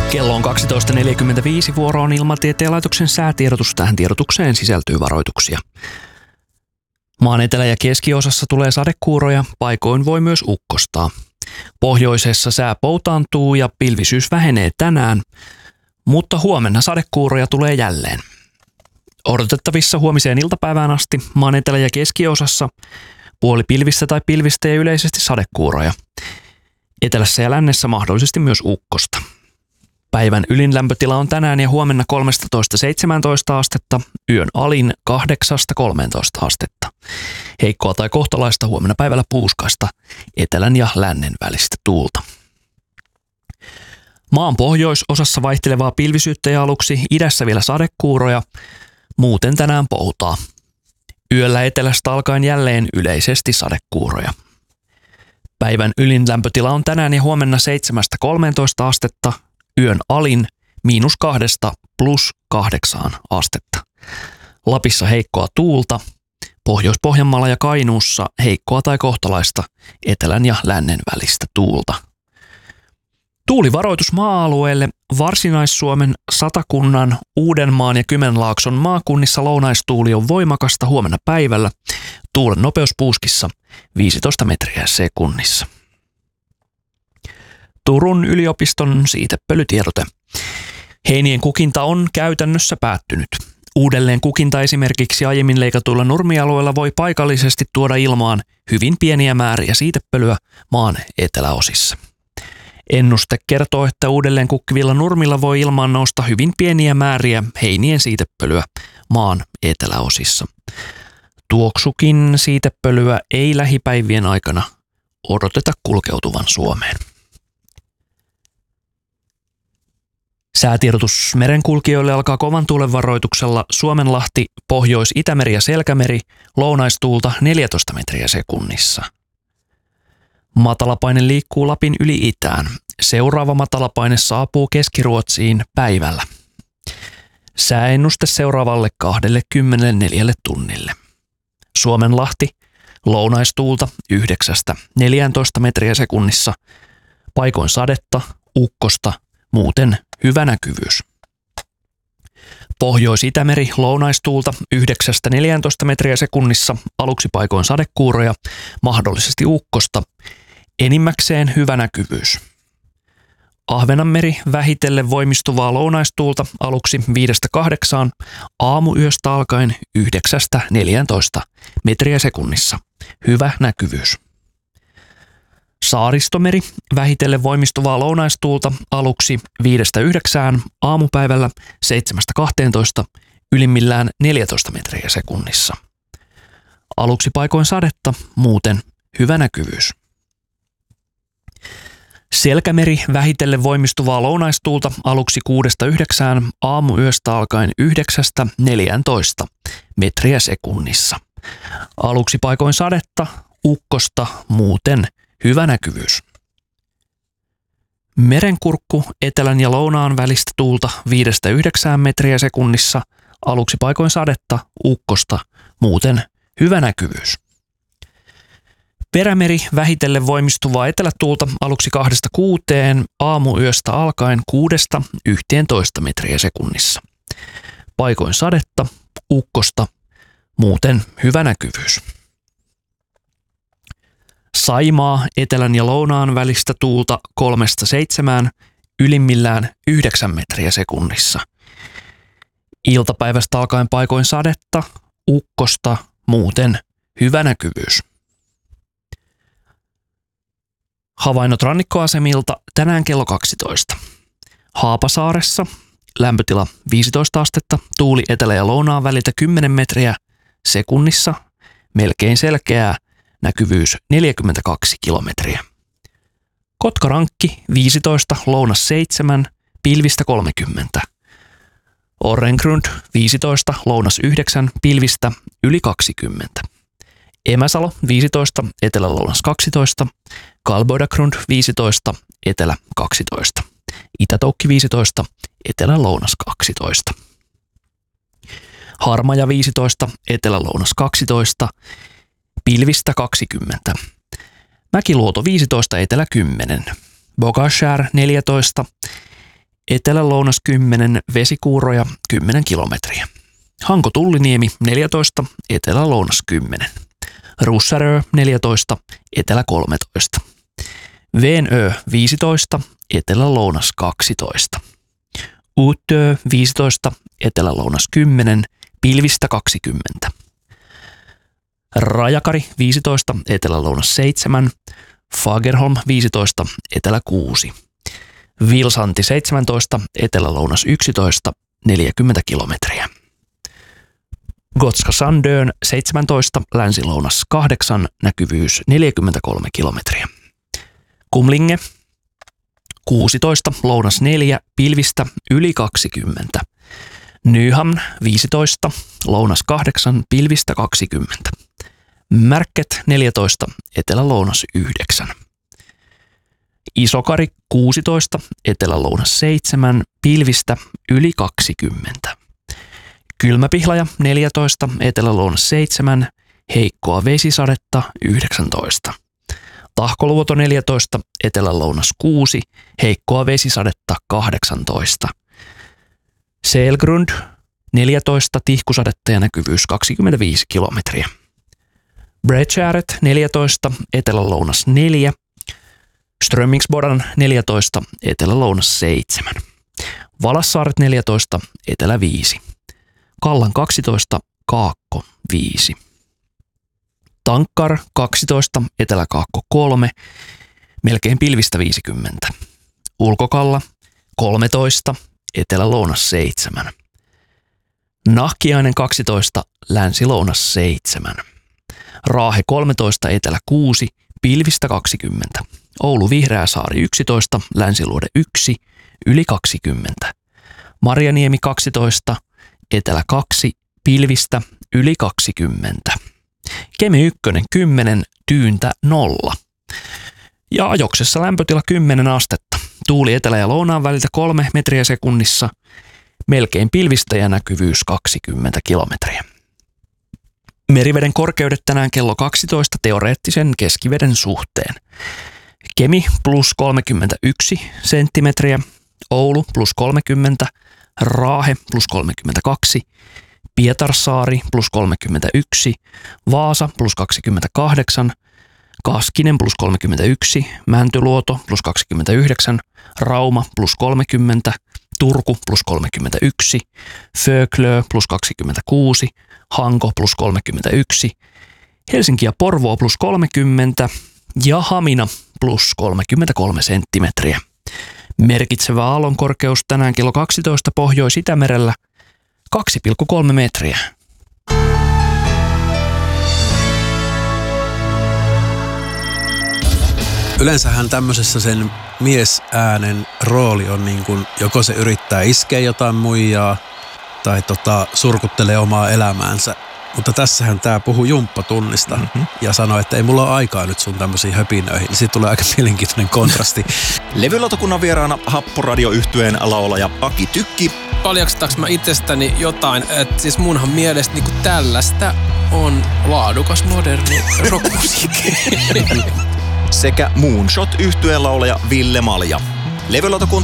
Kello on 12.45, vuoro on Ilmatieteen laitoksen säätiedotus. Tähän tiedotukseen sisältyy varoituksia. Maan etelä- ja keskiosassa tulee sadekuuroja, paikoin voi myös ukkostaa. Pohjoisessa sää poutaantuu ja pilvisyys vähenee tänään, mutta huomenna sadekuuroja tulee jälleen. Odotettavissa huomiseen iltapäivään asti maan etelä- ja keskiosassa puolipilvistä tai pilvistä ja yleisesti sadekuuroja. Etelässä ja lännessä mahdollisesti myös ukkosta. Päivän ylin lämpötila on tänään ja huomenna 13–17 astetta, yön alin 8–13 astetta. Heikkoa tai kohtalaista huomenna päivällä puuskaista, etelän ja lännen välistä tuulta. Maan pohjoisosassa vaihtelevaa pilvisyyttä ja aluksi idässä vielä sadekuuroja, muuten tänään poutaa. Yöllä etelästä alkaen jälleen yleisesti sadekuuroja. Päivän ylin lämpötila on tänään ja huomenna 7–13 astetta, yön alin -2 +8 astetta. Lapissa heikkoa tuulta, Pohjois-Pohjanmaalla ja Kainuussa heikkoa tai kohtalaista etelän ja lännen välistä tuulta. Tuulivaroitus maa-alueelle Varsinais-Suomen, Satakunnan, Uudenmaan ja Kymenlaakson maakunnissa lounaistuuli on voimakasta huomenna päivällä. Tuulen nopeus puuskissa 15 metriä sekunnissa. Turun yliopiston siitepölytiedote. Heinien kukinta on käytännössä päättynyt. Uudelleen kukinta esimerkiksi aiemmin leikatuilla nurmialueilla voi paikallisesti tuoda ilmaan hyvin pieniä määriä siitepölyä maan eteläosissa. Ennuste kertoo, että uudelleen kukkivilla nurmilla voi ilmaan nousta hyvin pieniä määriä heinien siitepölyä maan eteläosissa. Tuoksukin siitepölyä ei lähipäivien aikana odoteta kulkeutuvan Suomeen. Säätiedotus merenkulkijoille alkaa kovan tuulen varoituksella Suomenlahti, Pohjois-Itämeri ja Selkämeri, lounaistuulta 14 metriä sekunnissa. Matalapaine liikkuu Lapin yli itään. Seuraava matalapaine saapuu Keski-Ruotsiin päivällä. Sääennuste seuraavalle 24 tunnille. Suomenlahti, lounaistuulta 9–14 metriä sekunnissa, paikoin sadetta, ukkosta, muuten hyvä näkyvyys. Pohjois-Itämeri, lounaistuulta 9–14 metriä sekunnissa, aluksi paikoin sadekuuroja, mahdollisesti ukkosta, enimmäkseen hyvä näkyvyys. Ahvenanmeri, vähitellen voimistuvaa lounaistuulta, aluksi 5–8, aamuyöstä alkaen 9–14 metriä sekunnissa, hyvä näkyvyys. Saaristomeri, vähitellen voimistuvaa lounaistuulta, aluksi 5–9, aamupäivällä 7–12, ylimmillään 14 metriä sekunnissa. Aluksi paikoin sadetta, muuten hyvä näkyvyys. Selkämeri, vähitellen voimistuvaa lounaistuulta, aluksi 6–9, aamuyöstä alkaen 9–14 metriä sekunnissa. Aluksi paikoin sadetta, ukkosta, muuten hyvä näkyvyys. Merenkurkku, etelän ja lounaan välistä tuulta 5–9 metriä sekunnissa, aluksi paikoin sadetta, ukkosta, muuten hyvä näkyvyys. Perämeri, vähitellen voimistuvaa etelätuulta, aluksi 2–6, aamuyöstä alkaen 6–11 metriä sekunnissa. Paikoin sadetta, ukkosta, muuten hyvä näkyvyys. Saimaa, etelän ja lounaan välistä tuulta 3–7, ylimmillään 9 metriä sekunnissa. Iltapäivästä alkaen paikoin sadetta, ukkosta, muuten hyvä näkyvyys. Havainnot rannikkoasemilta tänään kello 12. Haapasaaressa lämpötila 15 astetta, tuuli etelä- ja lounaan väliltä 10 metriä sekunnissa, melkein selkeää, näkyvyys 42 kilometriä. Kotkarankki 15, lounas 7, pilvistä 30. Orrengrund 15, lounas 9, pilvistä yli 20. Emäsalo 15, etelä-lounas 12, Kalboidagrund 15, etelä 12. Itätoukki 15, etelä-lounas 12. Harmaja 15, etelä-lounas 12, pilvistä 20. Mäkiluoto 15, etelä 10. Bogashär 14, Etelä-lounas 10, Vesikuuroja 10 kilometriä. Hanko-Tulliniemi 14, Etelä-lounas 10. Russarö 14, Etelä 13. Veenö 15, Etelä-lounas 12. Uutö 15, Etelä-lounas 10, pilvistä 20. Rajakari 15, Etelä-lounas 7, Fagerholm 15, Etelä 6. Vilsanti 17, Etelä-lounas 11, 40 kilometriä. Gotska Sandön 17, länsi-lounas 8, näkyvyys 43 kilometriä. Kumlinge 16, lounas 4, pilvistä yli 20. Nyhamn 15, lounas 8, pilvistä 20. Märket 14, etelä-lounas 9. Isokari 16, etelä-lounas 7, pilvistä yli 20. Kylmäpihlaja 14, etelä-lounas 7, heikkoa vesisadetta 19. Tahkoluoto 14, etelä-lounas 6, heikkoa vesisadetta 18. Selgrund 14, tihkusadetta ja näkyvyys 25 kilometriä. Bredgäret 14, etelä-lounas 4, Strömingsbodan 14, etelä-lounas 7. Valassaaret 14, etelä 5. Kallan 12, Kaakko 5. Tankkar 12, etelä-kaakko 3, melkein pilvistä 50. Ulkokalla 13, etelä-lounas 7. Nahkiainen 12, länsi-lounas 7. Raahe 13, etelä 6, pilvistä 20. Oulu Vihreäsaari 11, Länsiluode 1, yli 20. Marjaniemi 12, etelä 2, pilvistä yli 20. Kemi 1, 10, tyyntä 0. Ja ajoksessa lämpötila 10 astetta. Tuuli etelä- ja lounaan väliltä 3 metriä sekunnissa. Melkein pilvistä ja näkyvyys 20 kilometriä. Meriveden korkeudet tänään kello 12 teoreettisen keskiveden suhteen. Kemi plus 31 senttimetriä, Oulu plus 30, Raahe plus 32, Pietarsaari plus 31, Vaasa plus 28, Kaskinen plus 31, Mäntyluoto plus 29, Rauma plus 30, Turku plus 31, Föglö plus 26, Hanko plus 31, Helsinki ja Porvoo plus 30 ja Hamina plus 33 senttimetriä. Merkitsevä aallonkorkeus tänään kello 12 Pohjois-Itämerellä 2,3 metriä. Yleensähän tämmöisessä sen miesäänen rooli on niin kuin joko se yrittää iskeä jotain muijaa tai surkuttelee omaa elämäänsä. Mutta tässähän tää puhuu jumppatunnista ja sanoi, että ei mulla ole aikaa nyt sun tämmöisiin höpinöihin. Niin siitä tulee aika mielenkiintoinen kontrasti. Levylautakunnan vieraana Happoradio-yhtyeen laulaja Aki Tykki. Paljastaks mä itsestäni jotain, että siis munhan mielestä niinku tällaista on laadukas moderni rockmusiikki. Sekä Moonshot-yhtyeen laulaja Ville Malja. Levylautakunta